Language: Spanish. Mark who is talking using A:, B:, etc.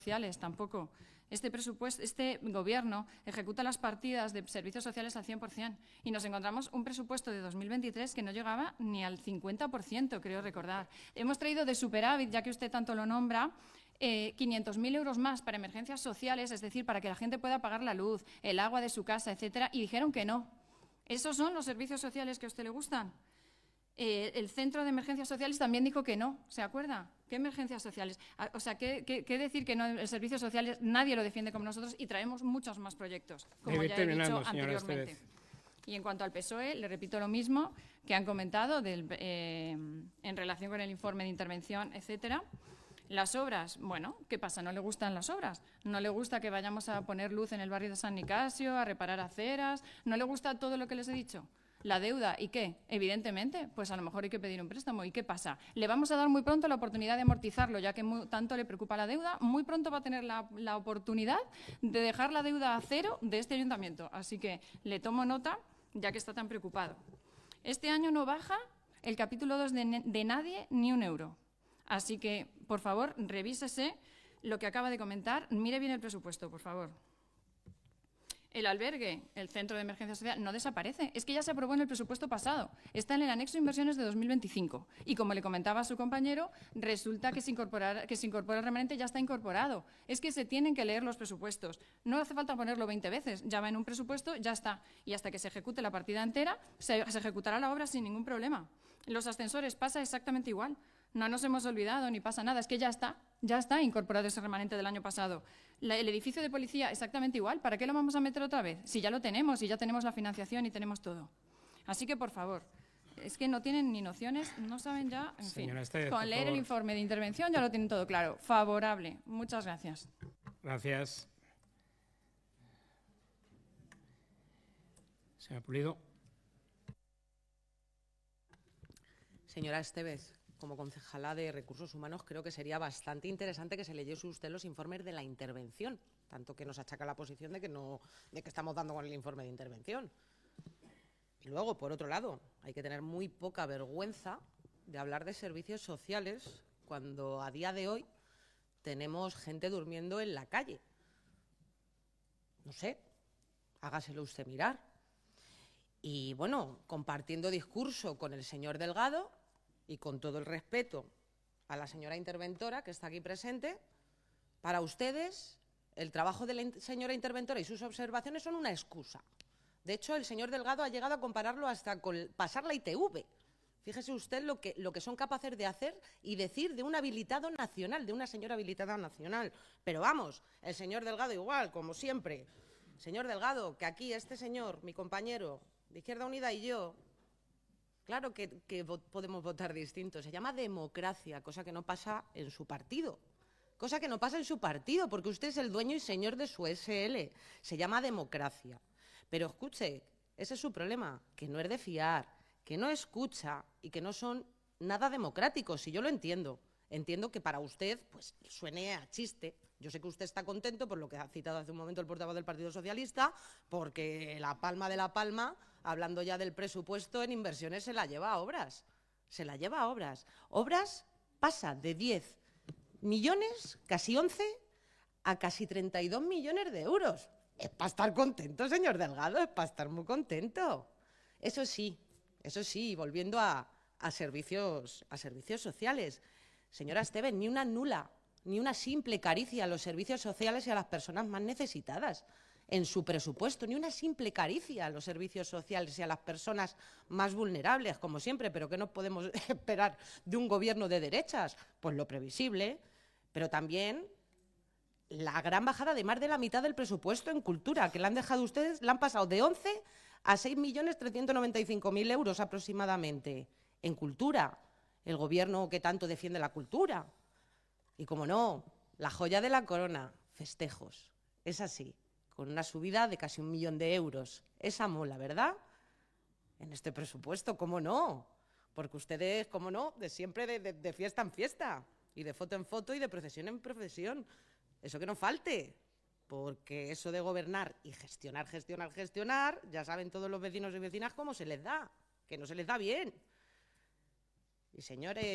A: sociales tampoco. Este gobierno ejecuta las partidas de servicios sociales al 100% y nos encontramos un presupuesto de 2023 que no llegaba ni al 50%, creo recordar. Hemos traído de superávit, ya que usted tanto lo nombra, 500.000 euros más para emergencias sociales, es decir, para que la gente pueda pagar la luz, el agua de su casa, etcétera, y dijeron que no. ¿Esos son los servicios sociales que a usted le gustan? El Centro de Emergencias Sociales también dijo que no, ¿se acuerda? ¿Qué emergencias sociales? O sea, ¿qué decir que no? El servicio social nadie lo defiende como nosotros y traemos muchos más proyectos, como ya he dicho anteriormente. Y en cuanto al PSOE, le repito lo mismo que han comentado en relación con el informe de intervención, etcétera. Las obras, bueno, ¿qué pasa? ¿No le gustan las obras? ¿No le gusta que vayamos a poner luz en el barrio de San Nicasio, a reparar aceras? ¿No le gusta todo lo que les he dicho? La deuda, ¿y qué? Evidentemente, pues a lo mejor hay que pedir un préstamo. ¿Y qué pasa? Le vamos a dar muy pronto la oportunidad de amortizarlo, ya que tanto le preocupa la deuda. Muy pronto va a tener la oportunidad de dejar la deuda a cero de este ayuntamiento. Así que le tomo nota, ya que está tan preocupado. Este año no baja el capítulo 2 de nadie ni un euro. Así que, por favor, revísese lo que acaba de comentar. Mire bien el presupuesto, por favor. El albergue, el Centro de Emergencia Social, no desaparece. Es que ya se aprobó en el presupuesto pasado. Está en el anexo de inversiones de 2025. Y como le comentaba a su compañero, resulta que se incorpora el remanente, ya está incorporado. Es que se tienen que leer los presupuestos. No hace falta ponerlo 20 veces. Ya va en un presupuesto, ya está. Y hasta que se ejecute la partida entera, se ejecutará la obra sin ningún problema. Los ascensores pasa exactamente igual. No nos hemos olvidado ni pasa nada. Es que ya está incorporado ese remanente del año pasado. El edificio de policía, exactamente igual. ¿Para qué lo vamos a meter otra vez? Si ya lo tenemos y ya tenemos la financiación y tenemos todo. Así que, por favor, es que no tienen ni nociones, no saben ya, en fin. Con leer el informe de intervención ya lo tienen todo claro. Favorable. Muchas gracias.
B: Gracias. Señora Pulido.
C: Señora Estévez, como concejala de Recursos Humanos, creo que sería bastante interesante que se leyese usted los informes de la intervención, tanto que nos achaca la posición de que estamos dando con el informe de intervención. Y luego, por otro lado, hay que tener muy poca vergüenza de hablar de servicios sociales cuando a día de hoy tenemos gente durmiendo en la calle. No sé, hágaselo usted mirar. Y bueno, compartiendo discurso con el señor Delgado, y con todo el respeto a la señora interventora que está aquí presente, para ustedes el trabajo de la señora interventora y sus observaciones son una excusa. De hecho, el señor Delgado ha llegado a compararlo hasta con pasar la ITV. Fíjese usted lo que son capaces de hacer y decir de un habilitado nacional, de una señora habilitada nacional. Pero vamos, el señor Delgado igual, como siempre. Señor Delgado, que aquí este señor, mi compañero de Izquierda Unida y yo, claro que podemos votar distinto. Se llama democracia, cosa que no pasa en su partido. Cosa que no pasa en su partido, porque usted es el dueño y señor de su SL. Se llama democracia. Pero escuche, ese es su problema, que no es de fiar, que no escucha y que no son nada democráticos. Y yo lo entiendo. Entiendo que para usted pues suene a chiste. Yo sé que usted está contento por lo que ha citado hace un momento el portavoz del Partido Socialista, porque la palma de la palma, hablando ya del presupuesto en inversiones, se la lleva a obras. Se la lleva a obras. Obras pasa de 10 millones, casi 11, a casi 32 millones de euros. Es para estar contento, señor Delgado, es para estar muy contento. Eso sí, volviendo a servicios sociales. Señora Estévez, ni una nula, ni una simple caricia a los servicios sociales y a las personas más necesitadas en su presupuesto, ni una simple caricia a los servicios sociales y a las personas más vulnerables, como siempre. ¿Pero qué nos podemos esperar de un gobierno de derechas? Pues lo previsible, pero también la gran bajada de más de la mitad del presupuesto en cultura, que le han dejado ustedes, la han pasado de 11 a 6.395.000 euros aproximadamente en cultura. El gobierno que tanto defiende la cultura. Y, como no, la joya de la corona, festejos. Es así, con una subida de casi 1 millón de euros. Esa mola, ¿verdad? En este presupuesto, ¿cómo no? Porque ustedes, ¿cómo no? De siempre de fiesta en fiesta. Y de foto en foto y de procesión en procesión. Eso que no falte. Porque eso de gobernar y gestionar, ya saben todos los vecinos y vecinas cómo se les da. Que no se les da bien. Y señores...